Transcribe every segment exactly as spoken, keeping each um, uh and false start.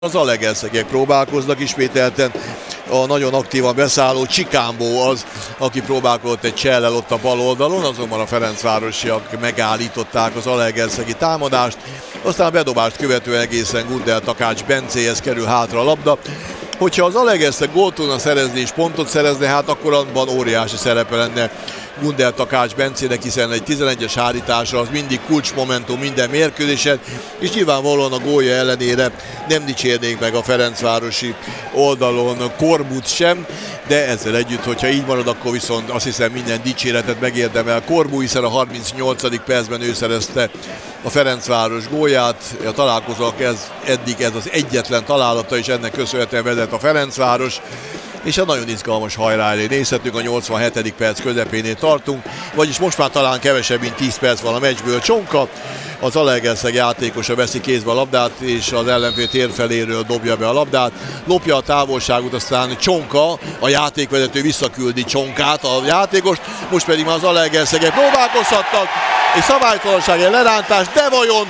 Az Zalaegerszegek próbálkoznak ismételten, a nagyon aktívan beszálló Csikámbó az, aki próbálkozott egy csellel ott a bal oldalon, azonban a ferencvárosiak megállították az zalaegerszegi támadást, aztán a bedobást követően egészen Gundel Takács Bencéhez kerül hátra a labda. Hogyha az Zalaegerszeg gólt tudna szerezni és pontot szerezni, hát akkor abban óriási szerepe lenne Gundel Takács Bencének, hiszen egy tizenegyes hárítása az mindig kulcsmomentum minden mérkőzésen, és nyilvánvalóan a gólja ellenére nem dicsérnék meg a ferencvárosi oldalon Korbut sem, de ezzel együtt, hogyha így marad, akkor viszont azt hiszem minden dicséretet megérdemel Korbu, hiszen a harmincnyolcadik percben ő szerezte a Ferencváros gólját. A találkozók ez, eddig ez az egyetlen találata, és ennek köszönhetően vezet a Ferencváros. És a nagyon izgalmas hajrá elé nézhetünk, a nyolcvanhetedik perc közepénél tartunk, vagyis most már talán kevesebb, mint tíz perc van a meccsből. Csonka, az Zalaegerszeg játékosa veszi kézbe a labdát, és az ellenfél térfeléről dobja be a labdát. Lopja a távolságot, aztán Csonka, a játékvezető visszaküldi Csonkát, a játékost, most pedig már az Zalaegerszegek próbálkozhatnak, és szabálytalanság egy lerántás, de vajon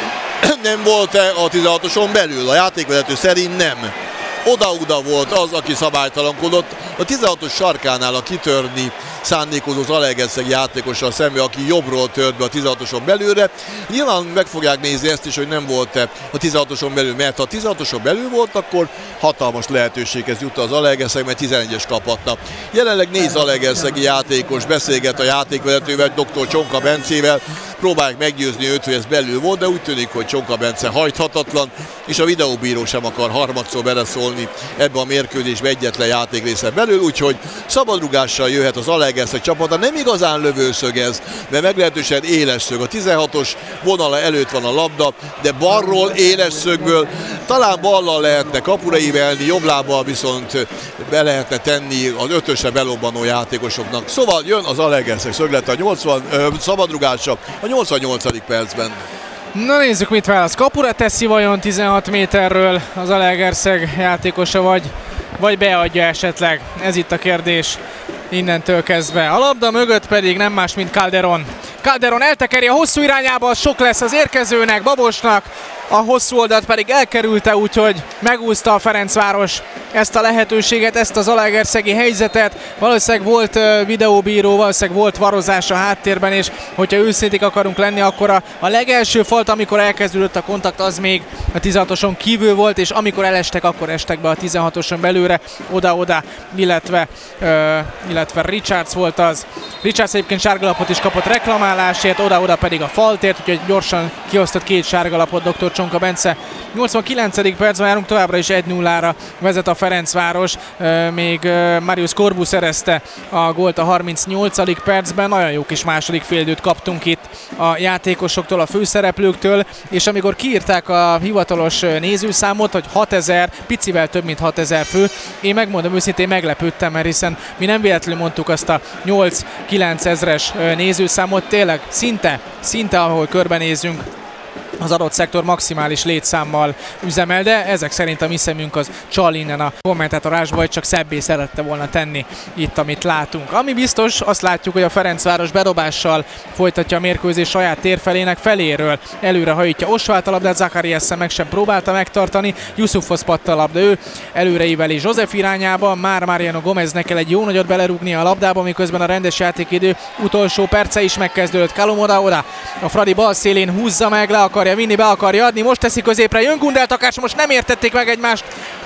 nem volt-e a tizenhatoson belül? A játékvezető szerint nem. Oda-oda volt az, aki szabálytalankodott. A tizenhatos sarkánál a kitörni szándékozó Zalaegerszeg játékossal szemben, aki jobbról tört be a tizenhatoson belülre. Nyilván meg fogják nézni ezt is, hogy nem volt-e a tizenhatoson belül, mert ha a tizenhatoson belül volt, akkor hatalmas lehetőséghez jut az Zalaegerszeg, mert tizenegyes kaphatna. Jelenleg négy zalaegerszegi játékos beszélget a játékvezetővel, doktor Csonka Bencével, próbálják meggyőzni őt, hogy ez belül volt, de úgy tűnik, hogy Csonka Bence hajthatatlan, és a videóbíró sem akar harmadszor beleszólni ebbe a mérkőzésbe egyetlen játékrésze belül, úgyhogy szabadrugással jöhet az Zalaegerszeg csapata. Nem igazán lövőszög ez, mert meglehetősen éles szög. A tizenhatos vonala előtt van a labda, de balról, éles szögből talán ballal lehetne kapura ívelni, jobb lábbal viszont be lehetne tenni az ötösre belobbanó játékosoknak. Szóval jön az Zalaegerszeg szöglete a nyolcvan ö, szabadrugással a nyolcvannyolcadik percben. Na nézzük, mit válasz. Kapura teszi vajon tizenhat méterről az Zalaegerszeg játékosa, vagy, vagy beadja esetleg? Ez itt a kérdés innentől kezdve. A labda mögött pedig nem más, mint Calderon. Calderon eltekeri a hosszú irányába, sok lesz az érkezőnek, Babosnak. A hosszú oldalt pedig elkerülte, úgyhogy megúszta a Ferencváros ezt a lehetőséget, ezt a zalaegerszegi helyzetet. Valószínűleg volt uh, videóbíró, valószínűleg volt varozás a háttérben, és hogyha őszinték akarunk lenni, akkor a, a legelső falt, amikor elkezdődött a kontakt, az még a tizenhatoson kívül volt, és amikor elestek, akkor estek be a tizenhatoson belőle, oda-oda, illetve, uh, illetve Richards volt az. Richards egyébként sárgalapot is kapott reklamálásért, oda-oda pedig a faltért, úgyhogy gyorsan kiosztott két sárgalapot doktor Csonka Bence. nyolcvankilencedik percben járunk, továbbra is egy nullára vezet a Ferencváros, még Marius Korbu szerezte a gólt a harmincnyolcadik percben. Nagyon jó kis második félidőt kaptunk itt a játékosoktól, a főszereplőktől, és amikor kiírták a hivatalos nézőszámot, hogy hatezer, picivel több mint hatezer fő, én megmondom őszintén, meglepődtem, mert hiszen mi nem véletlenül mondtuk azt a nyolc-kilenc ezres nézőszámot, tényleg szinte, szinte ahol körbenézünk, az adott szektor maximális létszámmal üzemel, de ezek szerint a mi szemünk az csal innen a kommentátorásba, hogy csak szebbé szerette volna tenni itt, amit látunk. Ami biztos, azt látjuk, hogy a Ferencváros bedobással folytatja a mérkőzés saját térfelének feléről. Előre hajítja Osváth a labdát, Zakariassen meg sem próbálta megtartani, Yusufhoz patta a labda, ő előreíveli József irányába, már Mariano Gomeznek kell egy jó nagyot belerúgnia a labdába, miközben a rendes játékidő utolsó perce is megkezdődött. Kalum oda-oda, a Fradi bal szélén húzza meg, le akarja vinni, be akarja adni, most teszi középre, jön Gundel Takács, most nem értették meg egymást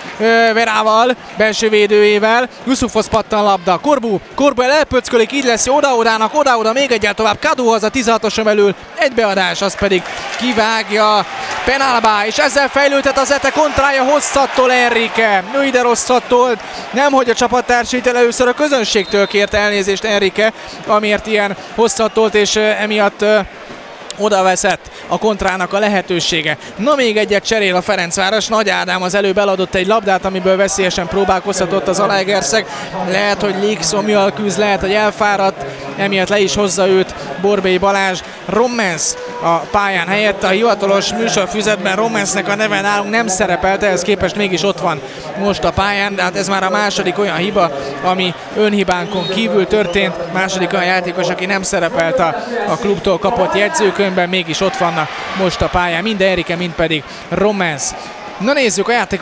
ö, Verával, belső védőjével, Yusufhoz pattan a labda, Korbu, Korbu elpöckölik, így lesz oda-odának, oda-oda, még egyel tovább, Kaduhoz a tizenhatoson belül, egy beadás, az pedig kivágja Penalba, és ezzel fejlődhet az Ete kontrája, hosszattól Enrique, ő ide rosszat tolt, nemhogy a csapattársait először a közönségtől kért elnézést Enrique, amiért ilyen hosszat tolt, és ö, emiatt ö, oda veszett a kontrának a lehetősége. Na, még egyet cserél a Ferencváros. Nagy Ádám az előbb eladott egy labdát, amiből veszélyesen próbálkozhatott az Zalaegerszeg. Lehet, hogy légszomjjal küzd, lehet, hogy elfáradt, emiatt le is hozza őt Borbély Balázs. Rommens a pályán helyett, a hivatalos műsorfüzetben Rommensnek a neve nálunk nem szerepelt, ehhez képest mégis ott van most a pályán, de hát ez már a második olyan hiba, ami önhibánkon kívül történt. Második olyan játékos, aki nem szerepelt a, a klubtól kapott jegyzőkönyvben, mégis ott vannak most a pályán, mind Enrique, mind pedig Rommens. Na nézzük a játék